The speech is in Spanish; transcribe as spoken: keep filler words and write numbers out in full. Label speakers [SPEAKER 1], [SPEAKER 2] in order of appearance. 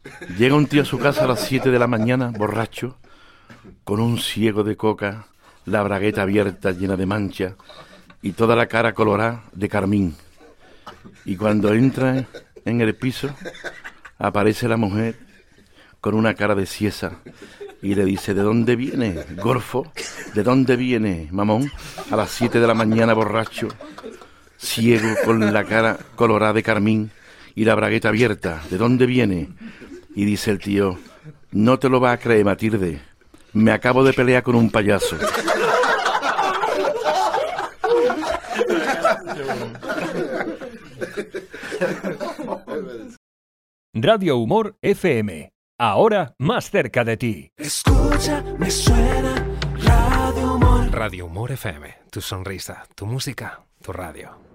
[SPEAKER 1] Llega un tío a su casa a las siete de la mañana, borracho, con un ciego de coca, la bragueta abierta llena de mancha y toda la cara colorada de carmín. Y cuando entra en el piso, aparece la mujer con una cara de siesa y le dice: ¿de dónde viene, gorfo? ¿De dónde viene, mamón? A las siete de la mañana, borracho, ciego, con la cara colorada de carmín y la bragueta abierta. ¿De dónde viene? Y dice el tío: no te lo vas a creer, Matilde, me acabo de pelear con un payaso.
[SPEAKER 2] Radio Humor F M, ahora más cerca de ti.
[SPEAKER 3] Escucha, me suena Radio Humor.
[SPEAKER 4] Radio Humor F M, tu sonrisa, tu música, tu radio.